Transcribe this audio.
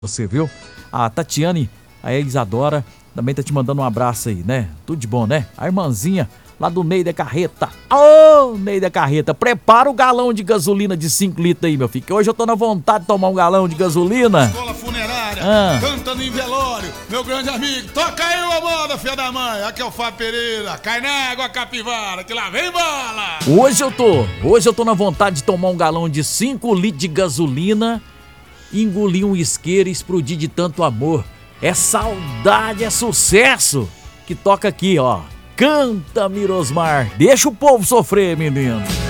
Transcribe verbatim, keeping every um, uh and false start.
Você viu? A Tatiane, a Isadora, também tá te mandando um abraço aí, né? Tudo de bom, né? A irmãzinha lá do Ney da Carreta. Ô, Ney da Carreta, prepara o galão de gasolina de cinco litros aí, meu filho, que hoje eu tô na vontade de tomar um galão de gasolina. Escola funerária, Ah. cantando em velório, meu grande amigo. Toca aí uma moda, filha da mãe. Aqui é o Fábio Pereira, cai na água, capivara, que lá vem bala. Hoje eu tô, hoje eu tô na vontade de tomar um galão de cinco litros de gasolina, engolir um isqueiro e explodir de tanto amor. É saudade, é sucesso que toca aqui, ó. Canta, Mirosmar, deixa o povo sofrer, menino.